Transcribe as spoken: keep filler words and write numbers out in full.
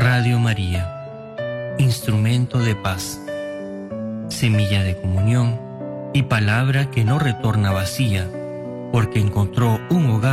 Radio María, instrumento de paz, semilla de comunión y palabra que no retorna vacía, porque encontró un hogar